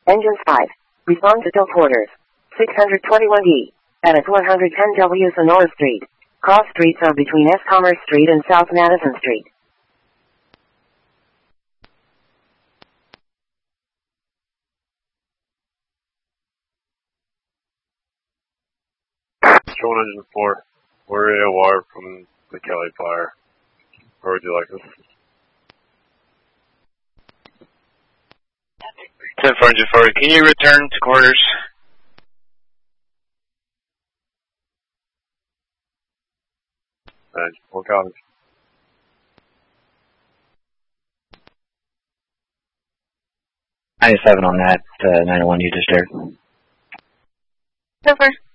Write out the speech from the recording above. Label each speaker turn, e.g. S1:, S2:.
S1: Engines 5. Respond to tilt orders. 621D. At 110W Sonora Street. Cross streets are between S. Commerce Street and South Madison Street.
S2: Control Engine 4. We're AOR from the Kelly fire. Where would you like us?
S3: 10-4 Engine 4, can you return to quarters?
S2: And we'll copy.
S4: -7 on that 901 you just shared.
S5: So far.